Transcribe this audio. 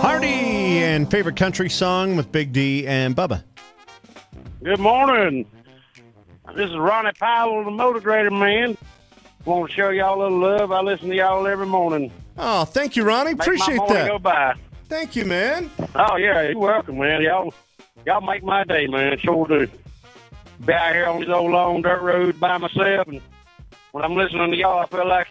Hardy and favorite country song with Big D and Bubba. Good morning. This is Ronnie Powell, the Motor Grader Man. Want to show y'all a little love. I listen to y'all every morning. Oh, thank you, Ronnie. Appreciate my morning that. Go by. Thank you, man. Oh yeah, you're welcome, man. Y'all make my day, man. Sure do. Be out here on these old long dirt roads by myself, and when I'm listening to y'all, I feel like